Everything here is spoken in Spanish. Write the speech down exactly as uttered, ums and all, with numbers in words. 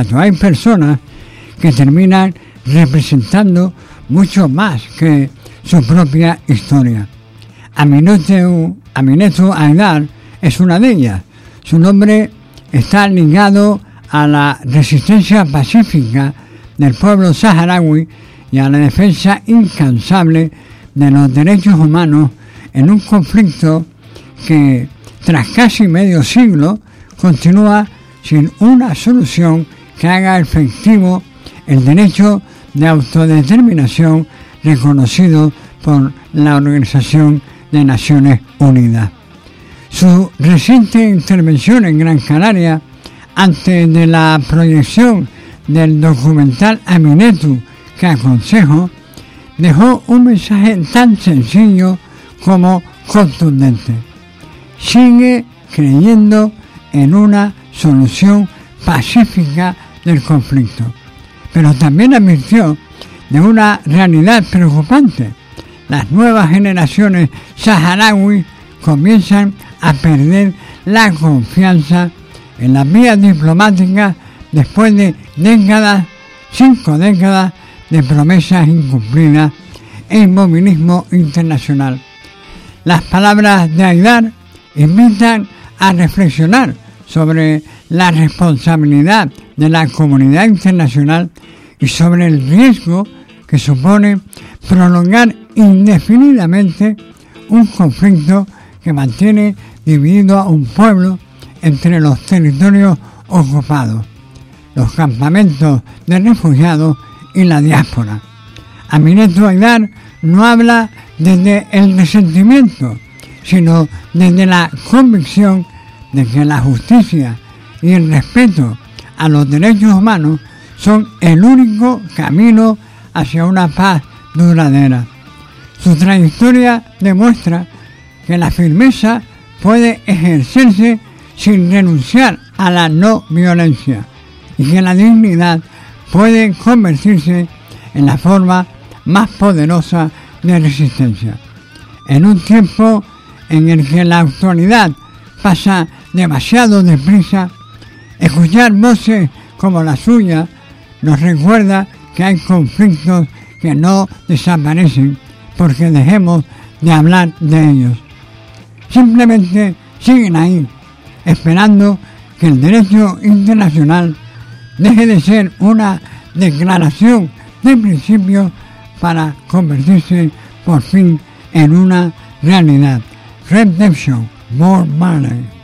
relato. Hay personas que terminan representando mucho más que su propia historia. Aminatu, Aminatu Haidar es una de ellas. Su nombre está ligado a la resistencia pacífica del pueblo saharaui y a la defensa incansable de los derechos humanos en un conflicto que, tras casi medio siglo, continúa sin una solución que haga efectivo el derecho de autodeterminación reconocido por la Organización de Naciones Unidas. Su reciente intervención en Gran Canaria, antes de la proyección del documental Aminatu que aconsejo, dejó un mensaje tan sencillo como contundente. Sigue creyendo en una solución pacífica del conflicto, pero también advirtió de una realidad preocupante. Las nuevas generaciones saharauis comienzan a perder la confianza en las vías diplomáticas después de décadas, cinco décadas de promesas incumplidas e inmovilismo internacional. Las palabras de Haidar invitan a reflexionar sobre la responsabilidad de la comunidad internacional y sobre el riesgo que supone prolongar indefinidamente un conflicto que mantiene dividido a un pueblo entre los territorios ocupados, los campamentos de refugiados y la diáspora. Aminatu Haidar no habla desde el resentimiento, sino desde la convicción de que la justicia y el respeto a los derechos humanos son el único camino hacia una paz duradera. Su trayectoria demuestra que la firmeza puede ejercerse sin renunciar a la no violencia y que la dignidad puede convertirse en la forma más poderosa de resistencia. En un tiempo en el que la actualidad pasa demasiado deprisa, escuchar voces como la suya nos recuerda que hay conflictos que no desaparecen porque dejemos de hablar de ellos. Simplemente siguen ahí, esperando que el derecho internacional deje de ser una declaración de principios para convertirse por fin en una realidad. Redemption, more money.